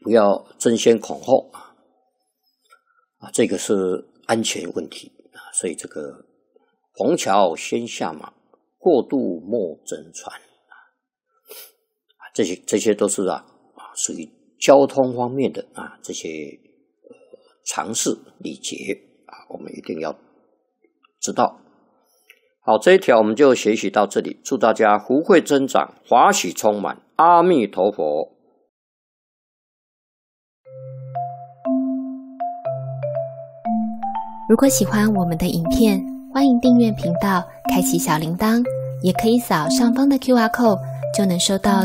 不要争先恐后这个是安全问题所以这个逢桥先下马，过渡莫争船这些都是属于交通方面的这些常识礼节我们一定要知道。好，这一条我们就学习到这里，祝大家福慧增长，华喜充满，阿弥陀佛。 如果喜欢我们的影片，欢迎订阅频道，开启小铃铛，也可以扫上方的 QR code，就能收到